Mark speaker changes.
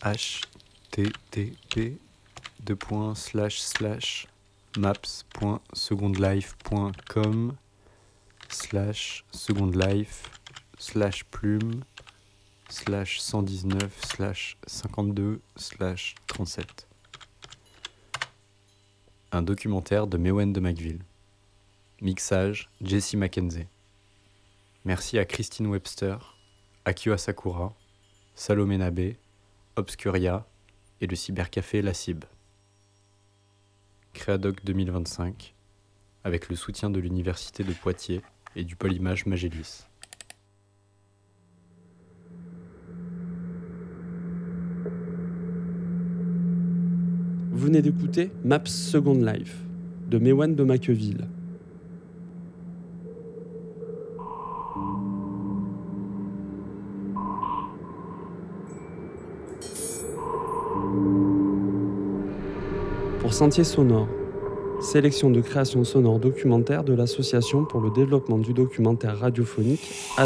Speaker 1: http://maps.secondlife.com/secondlife/plume/119/52/37. Un documentaire de Mewen de McVille. Mixage Jesse Mackenzie. Merci à Christine Webster, Akio Asakura, Salomé Nabé, Obscuria et le cybercafé La Cib. Créadoc 2025, avec le soutien de l'Université de Poitiers et du Polymage Magélis.
Speaker 2: Vous venez d'écouter Maps Second Life de Mewen de Macqueville. Pour Sentier Sonore, sélection de créations sonores documentaires de l'Association pour le développement du documentaire radiophonique